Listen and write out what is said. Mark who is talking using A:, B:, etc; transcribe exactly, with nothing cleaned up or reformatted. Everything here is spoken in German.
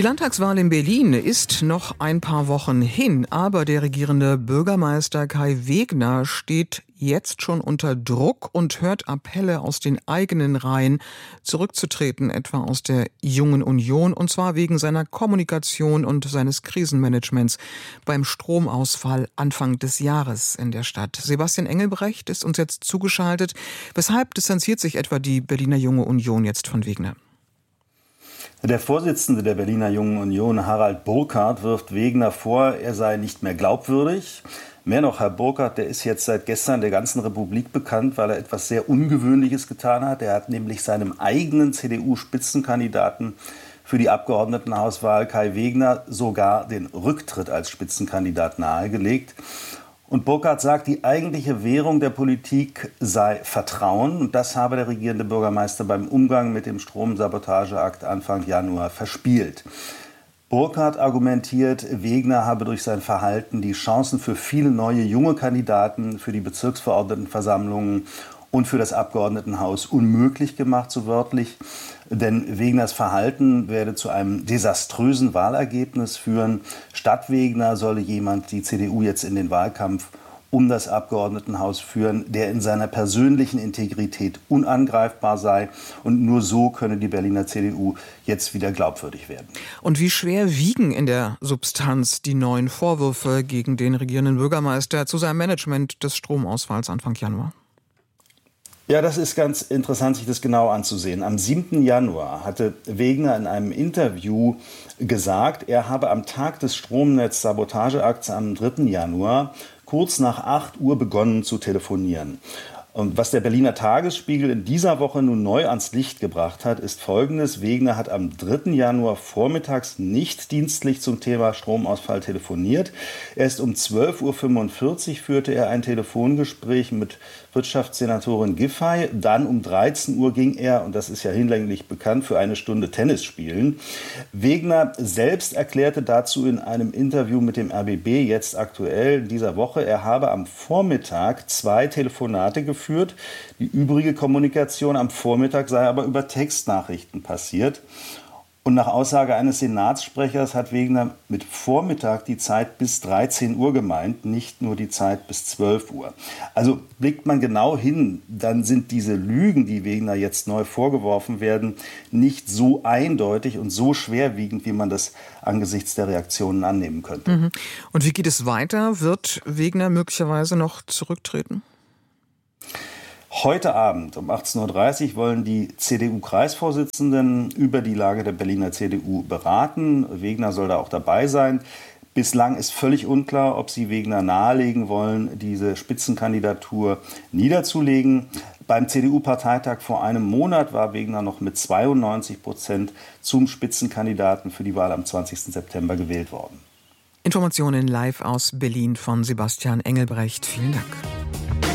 A: Die Landtagswahl in Berlin ist noch ein paar Wochen hin, aber der regierende Bürgermeister Kai Wegner steht jetzt schon unter Druck und hört Appelle aus den eigenen Reihen, zurückzutreten, etwa aus der Jungen Union, und zwar wegen seiner Kommunikation und seines Krisenmanagements beim Stromausfall Anfang des Jahres in der Stadt. Sebastian Engelbrecht ist uns jetzt zugeschaltet. Weshalb distanziert sich etwa die Berliner Junge Union jetzt von Wegner?
B: Der Vorsitzende der Berliner Jungen Union, Harald Burkhardt, wirft Wegner vor, er sei nicht mehr glaubwürdig. Mehr noch, Herr Burkhardt, der ist jetzt seit gestern der ganzen Republik bekannt, weil er etwas sehr Ungewöhnliches getan hat. Er hat nämlich seinem eigenen C D U-Spitzenkandidaten für die Abgeordnetenhauswahl Kai Wegner sogar den Rücktritt als Spitzenkandidat nahegelegt. Und Burkhardt sagt, die eigentliche Währung der Politik sei Vertrauen. Und das habe der regierende Bürgermeister beim Umgang mit dem Stromsabotageakt Anfang Januar verspielt. Burkhardt argumentiert, Wegner habe durch sein Verhalten die Chancen für viele neue junge Kandidaten für die Bezirksverordnetenversammlungen und für das Abgeordnetenhaus unmöglich gemacht, so wörtlich. Denn Wegners Verhalten werde zu einem desaströsen Wahlergebnis führen. Statt Wegner solle jemand die C D U jetzt in den Wahlkampf um das Abgeordnetenhaus führen, der in seiner persönlichen Integrität unangreifbar sei. Und nur so könne die Berliner C D U jetzt wieder glaubwürdig werden.
A: Und wie schwer wiegen in der Substanz die neuen Vorwürfe gegen den regierenden Bürgermeister zu seinem Management des Stromausfalls Anfang Januar?
B: Ja, das ist ganz interessant, sich das genau anzusehen. Am siebten Januar hatte Wegner in einem Interview gesagt, er habe am Tag des Stromnetz-Sabotageakts am dritten Januar kurz nach acht Uhr begonnen zu telefonieren. Und was der Berliner Tagesspiegel in dieser Woche nun neu ans Licht gebracht hat, ist Folgendes. Wegner hat am dritten Januar vormittags nicht dienstlich zum Thema Stromausfall telefoniert. Erst um zwölf Uhr fünfundvierzig führte er ein Telefongespräch mit Wirtschaftssenatorin Giffey. Dann um dreizehn Uhr ging er, und das ist ja hinlänglich bekannt, für eine Stunde Tennis spielen. Wegner selbst erklärte dazu in einem Interview mit dem R B B jetzt aktuell in dieser Woche, er habe am Vormittag zwei Telefonate geführt. Führt. Die übrige Kommunikation am Vormittag sei aber über Textnachrichten passiert. Und nach Aussage eines Senatssprechers hat Wegner mit Vormittag die Zeit bis dreizehn Uhr gemeint, nicht nur die Zeit bis zwölf Uhr. Also blickt man genau hin, dann sind diese Lügen, die Wegner jetzt neu vorgeworfen werden, nicht so eindeutig und so schwerwiegend, wie man das angesichts der Reaktionen annehmen könnte.
A: Und wie geht es weiter? Wird Wegner möglicherweise noch zurücktreten?
B: Heute Abend um achtzehn Uhr dreißig wollen die C D U-Kreisvorsitzenden über die Lage der Berliner C D U beraten. Wegner soll da auch dabei sein. Bislang ist völlig unklar, ob sie Wegner nahelegen wollen, diese Spitzenkandidatur niederzulegen. Beim C D U-Parteitag vor einem Monat war Wegner noch mit zweiundneunzig Prozent zum Spitzenkandidaten für die Wahl am zwanzigsten September gewählt worden.
A: Informationen live aus Berlin von Sebastian Engelbrecht. Vielen Dank.